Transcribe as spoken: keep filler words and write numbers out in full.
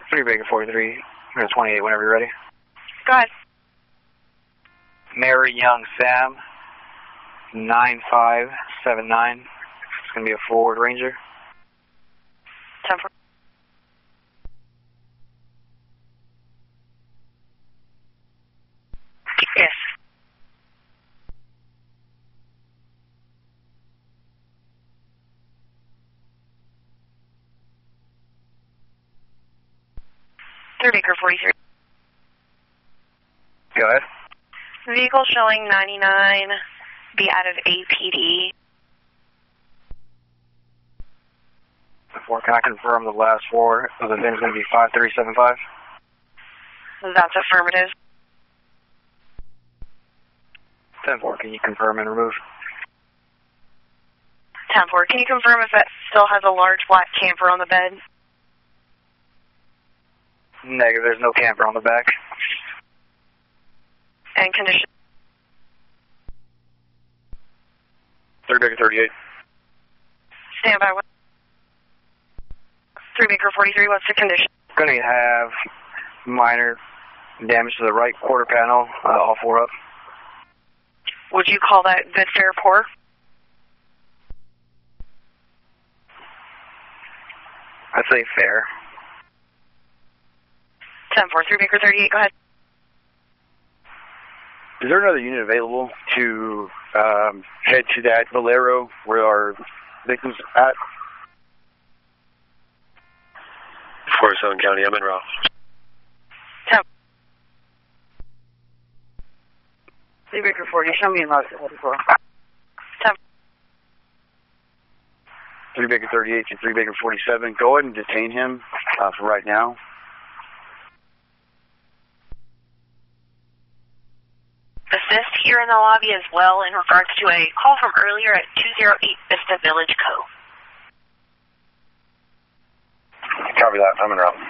three Baker forty-three, twenty-eight whenever you're ready. Go ahead. Mary Young Sam, nine five seven nine. It's going to be a Ford Ranger. ten four. Yes. three Baker forty-three. Go ahead. Vehicle showing ninety-nine, be out of A P D. Four, can I confirm the last four of the V I N is going to be five three seven five? That's affirmative. ten four, can you confirm and remove? ten four, can you confirm if it still has a large black camper on the bed? Negative, there's no camper on the back. And condition? three Baker thirty-eight. Stand by. three Baker forty-three, what's the condition? Going to have minor damage to the right quarter panel, uh, all four up. Would you call that good, fair, poor? I'd say fair. ten four, three Baker thirty-eight, go ahead. Is there another unit available to um, head to that Valero where our victims at? Forest Owen County, I'm in Ralph. ten. three Baker forty, show me in last forty-four. ten. three Baker thirty-eight to three Baker forty-seven. Go ahead and detain him uh, for right now. Assist here in the lobby as well in regards to a call from earlier at two oh eight Vista Village Cove. Copy that, I'm in route.